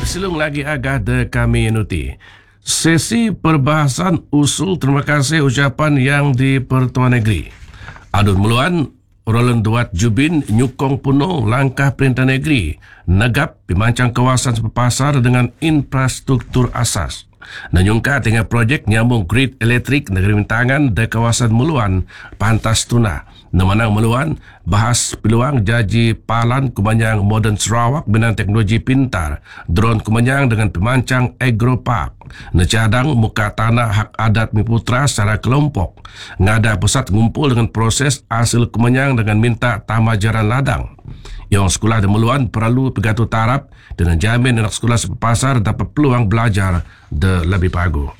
Silung lagi agak de kami nuti. Sesi perbahasan usul terima kasih ucapan yang di Pertuan Negeri. Adun muluan Roland Duat Jubin nyukong puno langkah Perintah Negeri negap pimancang kawasan sepapasar dengan infrastruktur asas. Nanyungka dengan projek nyambung grid elektrik negeri Mintangan de kawasan muluan pantas tuna. Namanang muluan bahas peluang jaji palan kumanyang modern Sarawak dengan teknologi pintar, drone kumanyang dengan pemancang agropark, necadang muka tanah hak adat Miputra secara kelompok, ngada pusat ngumpul dengan proses hasil kumanyang dengan minta tamajaran ladang. Yang sekolah di muluan perlu pegatu tarap dengan jamin anak sekolah sepasar dapat peluang belajar de lebih bagus.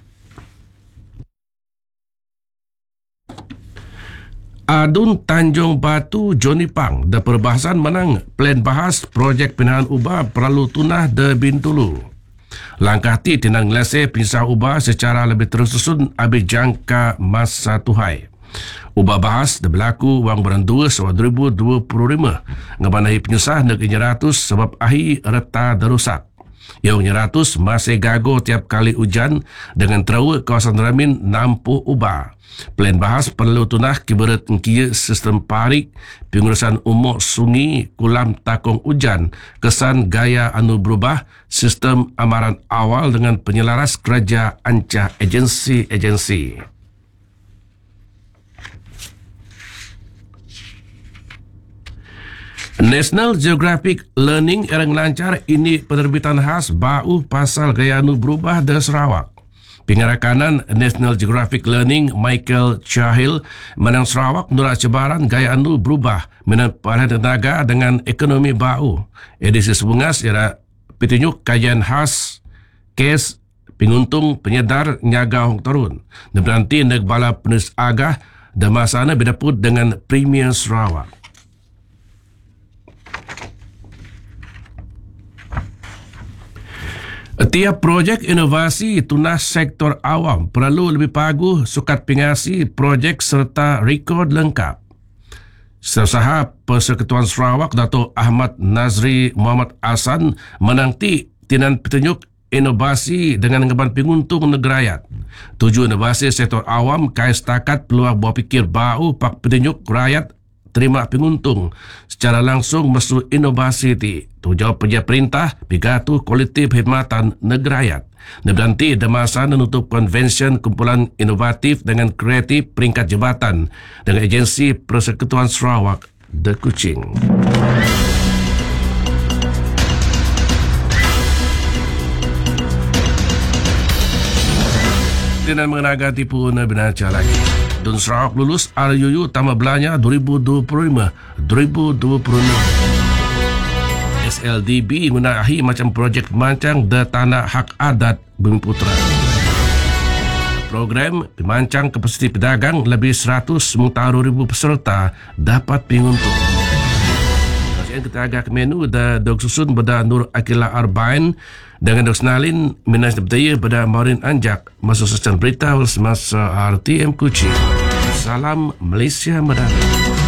Adun Tanjung Batu Johnny Pang da perbahasan menang plan bahas projek pinahan ubah perlu tunah de Bintulu. Langkah ti tinang ngelese pisah ubah secara lebih tersusun habis jangka masa tuhai. Ubah bahas da berlaku wang berandua sebab 2025 ngabanahi penyusah neg 100 sebab ahi reta derusak. Yang 100 masih gago tiap kali hujan dengan terawa kawasan Ramin nampuh ubah. Plan bahas perlu tunah kibarat kia sistem parik, pengurusan umur sungai, kulam takung hujan, kesan gaya anu berubah, sistem amaran awal dengan penyelaras kerja ancah agensi-agensi. National Geographic Learning erang lancar ini penerbitan khas bau pasal gaya anu berubah de Sarawak. Pengarakanan National Geographic Learning Michael Chahil menang Sarawak menolak cabaran gaya anu berubah menang peranan tenaga dengan ekonomi bau. Edisi sebungas ialah petunjuk kajian khas kes penguntung penyedar nyaga hong turun. Dan berhenti neg bala penulis agah dan masana bidaput dengan Premier Sarawak. Tiap projek inovasi tunah sektor awam perlu lebih paguh sukat pengasi projek serta rekod lengkap. Sesaha Persekutuan Sarawak Dato' Ahmad Nazri Muhammad Hasan menanti tinan petunjuk inovasi dengan ngeban penguntung negerayat. Tujuan inovasi sektor awam kai setakat peluang buah pikir bau pak petunjuk rakyat terima penguntung secara langsung mesu inovasi ti tujuan pejabat perintah pigatu kolektif khidmatan negerayat. Nanti ada masa menutup konvensyen kumpulan inovatif dengan kreatif peringkat jabatan dengan agensi Persekutuan Sarawak de Kuching. Dengan mengenaga tipu binaca lagi. Dun Sarawak lulus RUU Tambah Belanja 2025-2026. SLDB menahi macam projek pemancang de tanah hak adat Bumi-Putra. Program pemancang kapasiti pedagang lebih 100 ribu peserta dapat penguntung. Kasihan kita agak menu da dog susun pada Nur Akila Arbain dengan Dr. Nalin Minas Daya pada Maureen Anjak masuk secan berita semasa RTM Kuching. Salam Malaysia Madani.